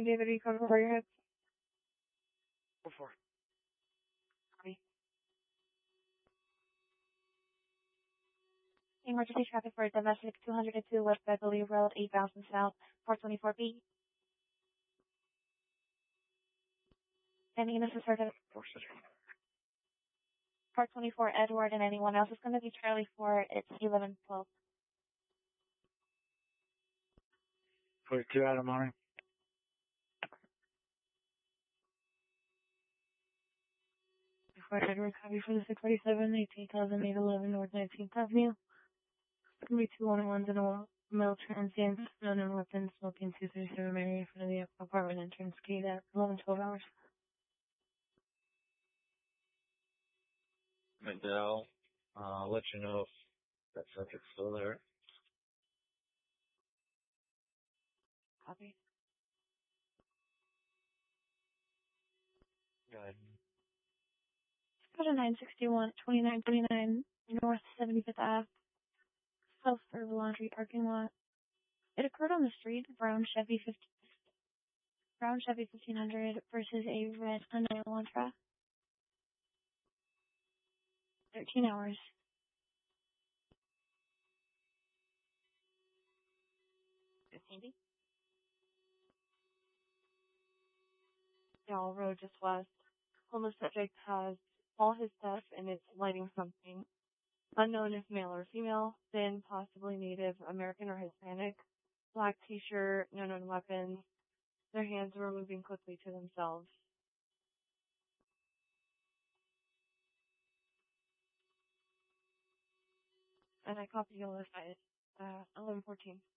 David, you come over your head. Before. Copy. Emergency traffic for domestic 202 West Beverly Road, 8000 South, 424B. Any innocent service? 424 Edward and anyone else is going to be Charlie 4. It's 1112. 42 Adam Money. For Edward, copy for the 647, 18,811 North 19th Avenue. It's going to be 2 1-1s and a male transient, known and weapons, smoking 237 Mary in front of the apartment entrance gate at 11-12 hours. McDowell, I'll let you know if that subject's still there. Copy. Go ahead. Got a 961, 2929 North 75th Ave, self-serve laundry parking lot. It occurred on the street, Brown Chevy 1500 versus a red Hyundai Elantra. 13 hours. Sandy? Y'all road just west. Homeless subject has all his stuff and it's lighting something. Unknown if male or female, thin, possibly Native American or Hispanic. Black t-shirt, no known weapons. Their hands were moving quickly to themselves. And I copied the other side. 1114.